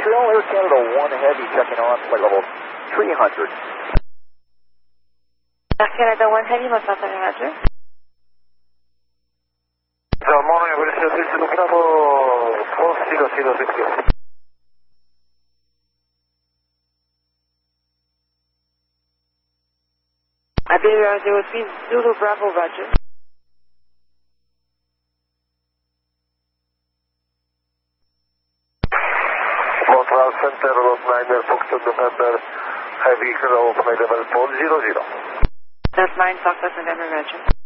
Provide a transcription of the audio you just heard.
Montreal, Air Canada 1 Heavy, checking on flight level 300. Air Canada 1 Heavy, Montreal 300. Good morning, Aviation System, looking up 4006. Iberia 03 Zulu Bravo, Roger. Montreal Center, Lot 9, Foxtrot November, Heavy, Open level 400. That's 9 Foxtrot November, Roger.